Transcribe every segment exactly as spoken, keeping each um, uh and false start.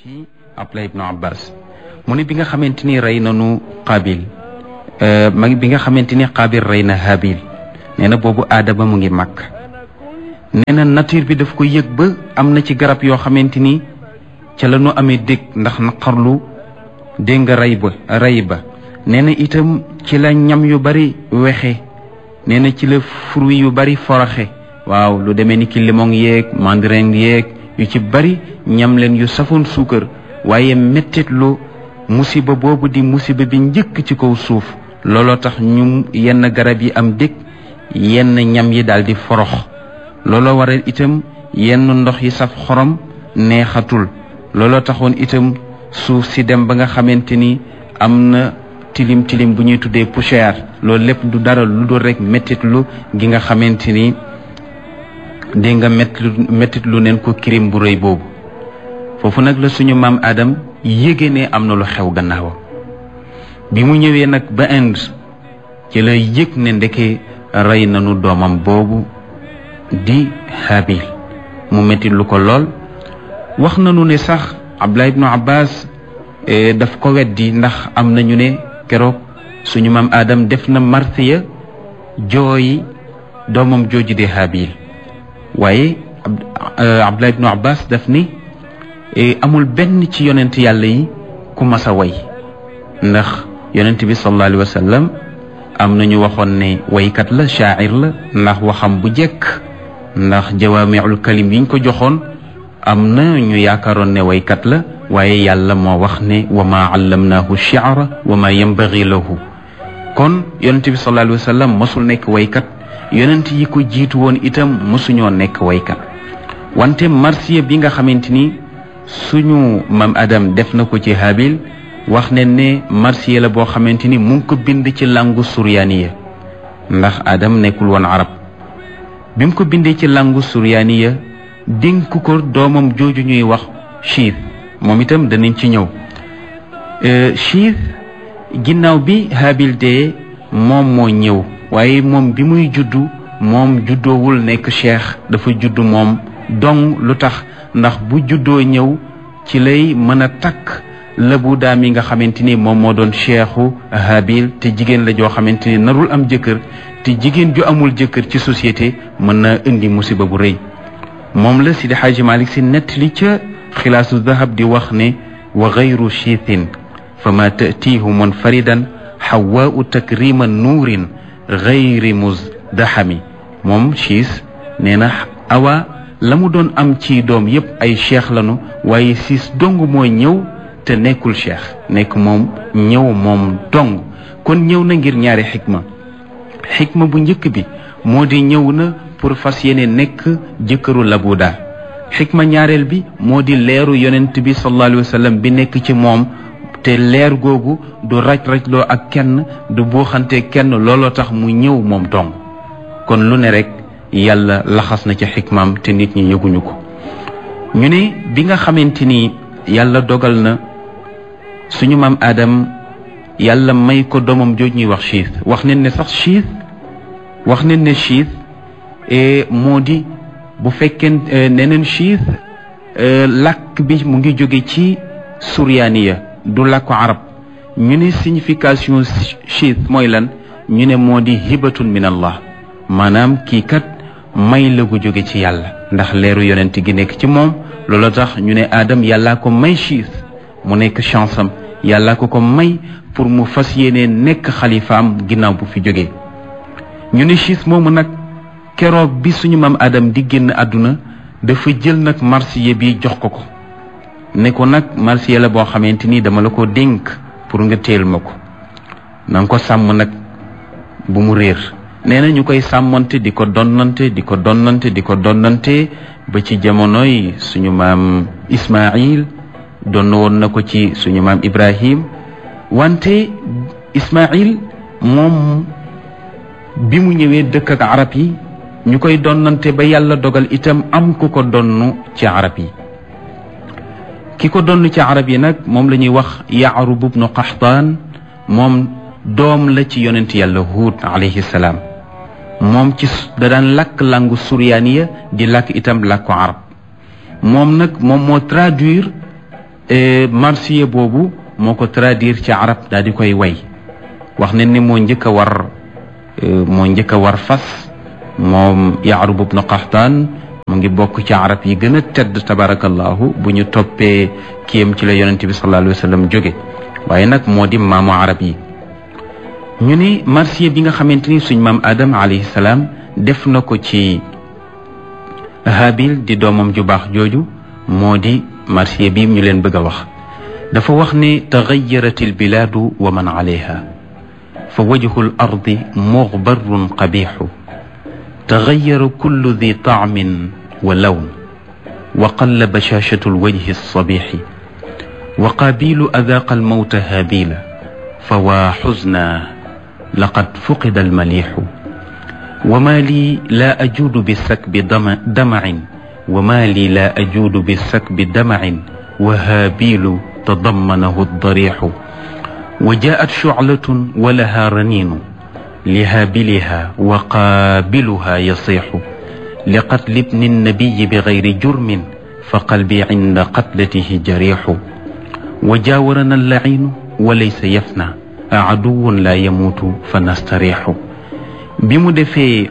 ci Abdullah ibnu Abbas mu ne bi nga xamante ni rey nanu Qaabil ma bi nga xamante ni Qaabil rey na Haabil nee na boobu Aadama mu ngi màgg nee na nature bi daf ko yëg ba am na ci garab yoo xamante ni ca la ñu amee dégg ndax naqarlu dégg nga rey ba rey ba nee na itam ci la ñam yu bari wexe nee na ci la fruit yu bari foroxe waaw lu demee ni ki limon yeeg mandarin yeeg yu ci bari ñam leen yu safoon suukar waaye mettit lu musiba boobu di musiba bi njëkk ci kaw suuf looloo tax ñu yenn garab yi am dëkk yenn ñam yi daal di forox looloo waral itam yenn ndox yi saf xorom neexatul looloo taxoon itam suuf si dem ba nga xamante ni am na tilim tilim bu ñuy tuddee poussière loolu lépp du dara lu dul rek mettit lu gi nga xamante ni dégg nga mettit lu neen ko kirim bu rëy boobu foofu nag la suñu maam Adam yéege ne am na lu xew gannaawam bi mu ñëwee nag ba Inde ci la yëg ne ndeke rey nañu doomam boobu di Haabil mu mettit lu ko lool wax nañu ne sax Abdullah ibnu Abbas daf ko weddi ndax am nañu ne keroog suñu maam Adam def na marsiya jooyi doomam jooju di Haabil waaye Abdullah ibnu Abbas daf ni amul benn ci yonent yàlla yi ku mas a way ndax yonent bi sallallahu alayhi wa sallam am nañu waxoon ne waykat la shaa'ir la ndax waxam bu jekk ndax jawaami'ul kalim yiñ ko joxoon am na ñu yaakaaroon ne waykat la waaye yàlla moo wax ne wa maa allamnaahu shi'ra wa maa yanbaghi lahu kon yonent bi sallallahu alayhi wa sallam mosul nekk waykat yonent yi ko jiitu woon itam mosuñoo nekk waykat wante marsiya bi nga xamante ni suñu mam Adam def na ko ci Haabil wax ne ne marsiya la boo xamante ni mu ngi ko bind ci langu suryaaniya ndax Adam nekkul woon arab bi mu ko bindee ci langu suryaaniya dénk ko doomam jooju ñuy wax Chiis moom itam danañ ci ñëw Chiis ginnaaw bi Haabil dee moom moo ñëw waaye moom bi muy juddu moom juddoowul nekk cheikh dafa juddu moom dong lu tax ndax bu juddoo ñëw ci lay mën a takk Labu Daam yi nga xamante ni moom moo doon cheikhu Haabil te jigéen la joo xamante ni narul am jëkkër te jigéen ju amul jëkkër ci société mën na indi musiba bu rëy moom la Sidi Xaaji Malik Si nettali ca xilaasu dahab di wax ne wa gayru chiitin fa ma tatiihu munfaridan xawaau takrima nuurin gayri musdahami moom Chiis nee na awa la mu doon am ci doom yépp ay cheikh lanu waaye siis dong mooy ñëw te nekkul cheikh nekk moom ñëw moom dong kon ñëw na ngir ñaari xikma xikma bu njëkk bi moo di ñëw na pour fas yéene nekk jëkkëru Labuda xikma ñaareel bi moo di leeru yonent bi sallallahu alayhi wa sallam bi nekk ci moom te leer googu du raj-rajloo ak kenn du buuxante kenn looloo tax mu ñëw moom dong kon lu ne rek yàlla laxas na ci xikmaam te nit ñi yëguñu ko ñu ne bi nga xamante ni yàlla dogal na suñu maam Adam yàlla may ko doomam jooj ñuy wax Chiis wax nañ ne sax Chiis wax nañ ne Chiis moo di bu fekkee neneen Chiis làkk bi mu ngi jóge ci suryaaniya du làkku arab ñu ne signification Chiis mooy lan ñu ne moo di hibatun min allah maanaam kii kat may la gu jóge ci yàlla ndax leeru yonent gi nekk ci moom loolu tax ñu ne Adam yàllaa ko may Chiis mu nekk chance am yàllaa ko ko may pour mu fas yéene nekk xalifaam ginnaaw bu fi jógee ñu ne Chiis moomu nag keroog bi suñu maam Adam di génn àdduna dafa jël nag marsiya bi jox ko ko ne ko nag marsiya la boo xamante ni dama la ko dénk pour nga teel ma ko na nga ko sàmm nag bu mu réer nee na ñu koy sàmmante di ko donnante di ko donnante di ko donnante ba ci jamonoy suñu maam Ismaïl donn woon na ko ci suñu maam Ibrahim wante Ismaïl moom bi mu ñëwee dëkk ak arab yi ñu koy donnante ba yàlla dogal itam am ku ko donn ci arab yi ki ko donn ci arab yi nag moom la ñuy wax Yaarub ibnu Qaxtaan moom doom la ci yonent yàlla Huud alayhi salaam moom ci da daan làkk langu suryaaniya di làkk itam làkku arab moom nag moom moo traduire marsiya boobu moo ko traduire ci arab daal di koy way wax ne ni moo njëkk a war moo njëkk a war fas moom Yaarub ibn Qaxtaan mu ngi bokk ci arab yi gën a tedd tabarakallahu bu ñu toppee kiyam ci la yonente bi sallallahu alayhi wa sallam jóge waaye nag moo di maamu arab yi ñu ni marsiya bi nga xamante ni suñ maam Adam alayhi salaam def na ko ci Habil di doomam ju baax jooju moo di marsiya bi ñu leen bëgg a wax dafa wax ne taxayarat albilaadu wa man alayha fa wajhu al ardi muxbarun qabixu taxayara kullu di taamin wa lawn wa qalla bashashatu alwajhi alsabixi wa qaabilu adaaqa almawta haabila fa waa xusna laqad fuqida almalixu wa maa lii laa ajuudu bisakbi damacin wa maa lii laa ajuudu bisakbi damacin wa haabilu tadammanahu aldarixu wa jaat shuclatun wa laha raniinu lihaabiliha wa qaabiluha yasixu liqatli ibni nnabiyi bigayri jurmin fa qalbi cinda qatlatihi jarixu wa jaawarana allaciinu wa laysa yafna aduwun laa yamuutu fa nastarixu bi mu defee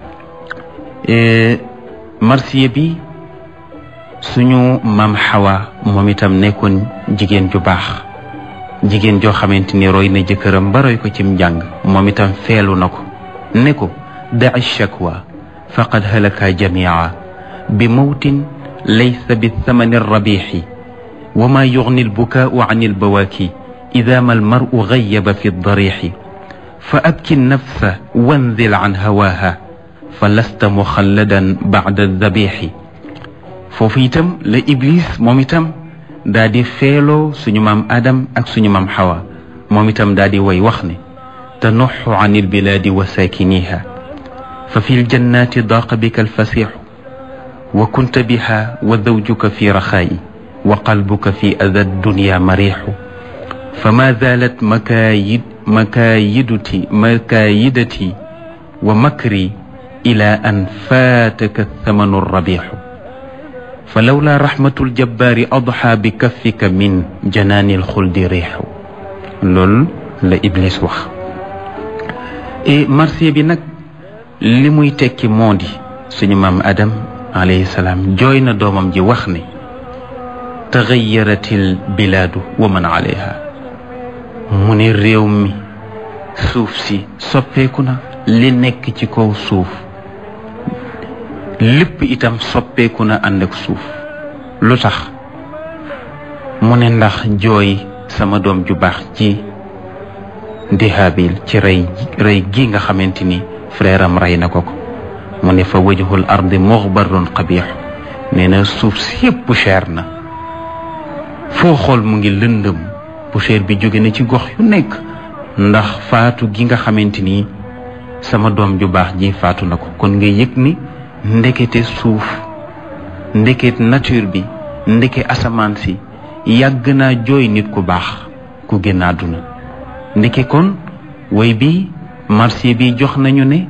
marsiya bi suñu maam Xawa moom itam nekkoon jigéen ju baax jigéen joo xamante ni roy na jëkkëram ba roy ko cim njàng moom itam feelu na ko ne ko daci shakwa faqad halaka jamia bi mawtin laysa bi thamani rabixi wa ma yugni albukaau an albawaaki ida ma almaru gayaba fi darixi fa abki nafsa wanzil an hawaha fa lasta muxalladan bacda dabixi foofu itam la Iblis moom itam daa di feeloo suñu maam Adam ak suñu maam Xawa moom itam daa di way wax ne tanuxu an ilbilaadi wa saakiniha fa fi ljannaati daaqa bika alfasixu wa kunta biha wa zawjuka fi raxaayi wa qalbuka fi ada dunya marixu fa ma zaalat makaayid makaayidati makaayidati wa makri ila an faataka thamanu rabixu fa lawla rahmatul jabbaari adxa bi kaffika min janaanil xuldi riixu loolu la Iblis wax et marsiya bi nag li muy tekki moo di suñu maam Adam alayhi salaam jooy na doomam ji wax ne taxayaratil bilaadu wa man alayha mu ne réew mi suuf si soppeeku na li nekk ci kaw suuf lépp itam soppeeku na ànd ak suuf lu tax mu ne ndax jooy sama doom ju baax ci di Haabil ci rey rey gi nga xamante ni frère am rey na ko ko mu ne fa wajhul ardi muxbarun qabix nee na suuf si yépp cher na foo xool mu ngi lëndëm poussière bi jóge na ci gox yu nekk ndax faatu gi nga xamante ni sama doom ju baax ji faatu na ko kon nga yëg ni ndekete suuf ndeket nature bi ndeke asamaan si yàgg naa jooy nit ku baax ku génn àdduna ndeke kon way bi marsiya bi jox nañu ne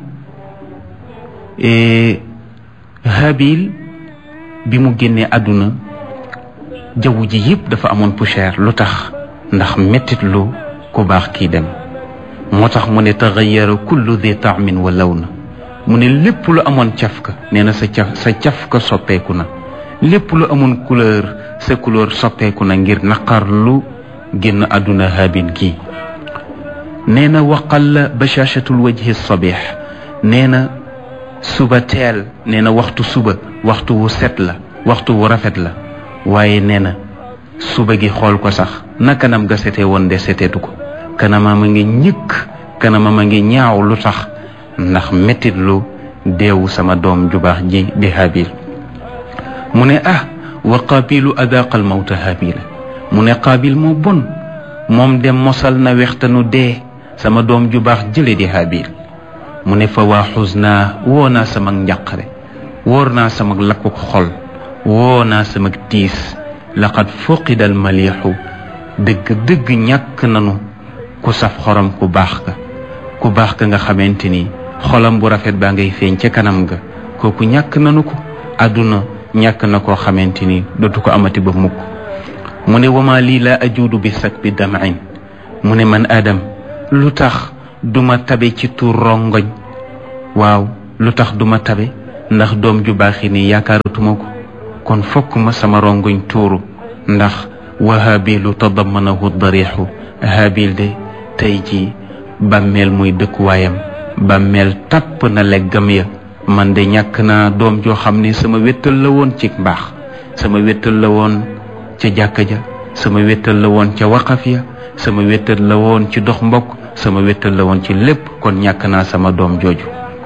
Habil bi mu génnee àdduna jaww ji yëpp dafa amoon poussière lu tax ndax mettit lu ku baax kii dem moo tax mu ne taxayara kullu di taamin wa lawna mu ne lépp lu amoon cafka nee na sa caf sa cafka soppeeku na lépp lu amoon couleur sa couleur soppeeku na ngir naqar lu génn àdduna Habil kii nee na waqalla bashaashatul wajhi sabih nee na suba teel nee na waxtu suba waxtu wu set la waxtu wu rafet la waaye nee na suba gi xool ko sax na kanam ga sete woon de seteetu ko kanamam a ngi ñëkk kanamam a ngi ñaaw lu tax ndax mettit lu deewu sama doom ju baax ji di Habil mu ne ah wa qaabilu adaqal mawta Habila mu ne qaabil moo bon moom dem mosal na wextanu dee sama doom ju baax jële di Habil mu ne fa waa xusnaa woo naa sama njàqare wóor naa sama lakkuk xol woo naa sama tiis laqad fuqida al maliixu dëgg dëgg ñàkk nanu ku saf xorom ku baax ka ku baax ka nga xamante ni xolam bu rafet baa ngay feeñ ca kanam ga kooku ñàkk nanu ko àdduna ñàkk na koo xamante ni dootu ko amati ba mukk mu ne wama lii la ajuudu bi sakbi damain mu ne man Adam lu tax duma tabe ci tuur rongoñ waaw lu tax duma tabe ndax doom ju baaxi ni yaakaaratuma ko kon fokk ma sama rongoñ tuuru ndax wa habilu tadammanahu darixu habil de tey ji bàmmeel muy dëkkuwaayam bàmmeel tàpp na leggam ya man de ñàkk naa doom joo xam ne sama wéttal la woon ci mbaax sama wéttal la woon ca jàkka ja sama wéttal la woon ca waqaf ya sama wéttal la woon ci dox mbokk sama wéttal la woon ci lépp kon ñàkk naa sama doom jooju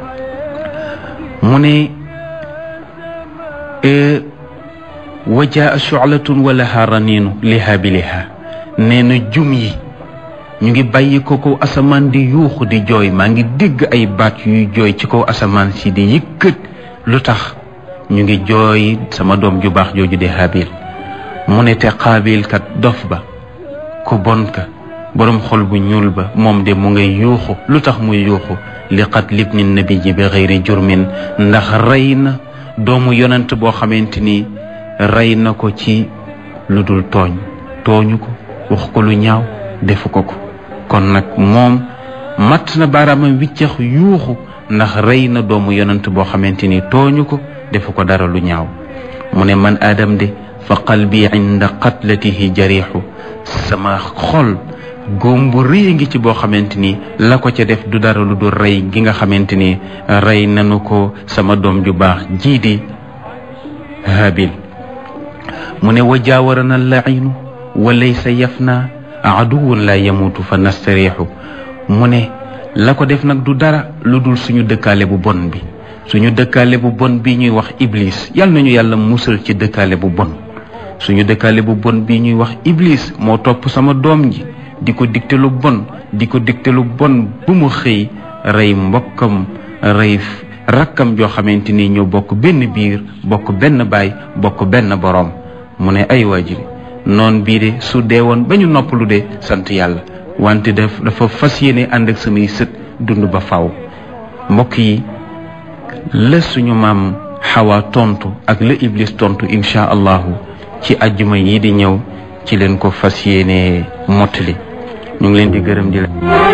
mu ne wajaa shu'latun wa laha raniinu li haabiliha nee na jum yi ñu ngi bàyyi ko kaw asamaan di yuuxu di jooy maa ngi dégg ay baat yuy jooy ci kaw asamaan si di yëkkat lu tax ñu ngi jooy sama doom ju baax jooju di Haabil mu ne te Qaabil kat dof ba ku bon ka boroom xol bu ñuul ba moom de mu ngay yuuxu lu tax muy yuuxu li qatli ibni nabiyyi bi xayri jurmin ndax rey na doomu yonent boo xamante ni rey na ko ci lu dul tooñ tooñu ko wax ko lu ñaaw defu ko ko kon nag moom matt na baaraamam wiccax yuuxu ndax rey na doomu yonent boo xamante ni tooñu ko defu ko dara lu ñaaw mu ne man Adam de fa qalbi inda qatlatihi jariixu sama xol góom bu rëy ngi ci boo xamante ni la ko ca def du dara lu dul rey gi nga xamante ni rey nanu ko sama doom ju baax jii di Haabil mu ne wa jaawarana lainu wa laysa yafna aduwun la yamutu fa nastariixu mu ne la ko def nag du dara lu dul suñu dëkkaale bu bon bi suñu dëkkaale bu bon bi ñuy wax iblis yal nañu yàlla musal ci dëkkaale bu bon suñu dëkkaale bu bon bi ñuy wax iblis moo topp sama doom ji di ko digte lu bon di ko digte lu bon bu mu xëy rey mbokkam rey rakkam joo xamante ni ñoo bokk benn biir bokk benn baay bokk benn boroom mu ne ay waajiri noon bii de su dee woon ba ñu noppalu de sant yàlla wante daf dafa fas yéene ànd ak samay sët dund ba faw mbokk yi la suñu maam Xawa tontu ak la Iblis tontu insha allahu ci ajjuma yi di ñëw ci leen ko fas yéene mottali ñu ngi leen di gërëm di la